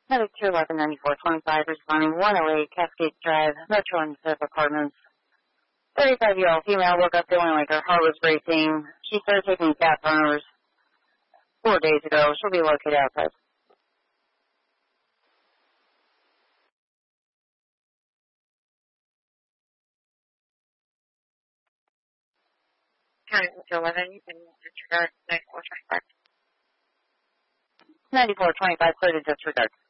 Medic 211-9425 responding 108 Cascade Drive, Metro and Pacific Apartments. 35-year-old female woke up feeling like her heart was racing. She started taking bath runners 4 days ago. She'll be located outside. County 211, you can disregard 9425. 9425, clear to disregard.